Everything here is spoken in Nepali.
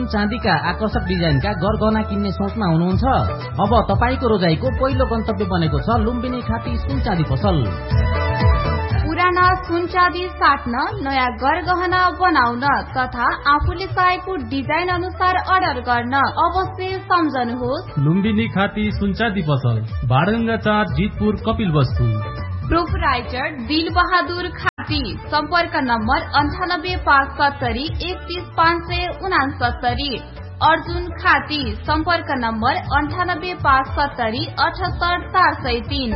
सुन चाँदीका आकर्षक डिजाइनका गरगहना किन्ने सोचमा हुनुहुन्छ? अब तपाईको रोजाइको पहिलो गन्तव्य बनेको छ लुम्बिनी खाती सुन चाँदी पसल। पुराना सुन चाँदी साट्न, नयाँ गरगहना बनाउन तथा आफूले चाहेको डिजाइन अनुसार अर्डर गर्न अवश्य सम्झनुहोस् लुम्बिनी खाती सुन चाँदी पसल, भाडगंगा 4, जितपुर, कपिल वस्तु। प्रोपराइटर दिल बहादुर खाती। संपर्क नम्बर 9857 31569। अर्जुन खाती। संपर्क नम्बर 9857 78403।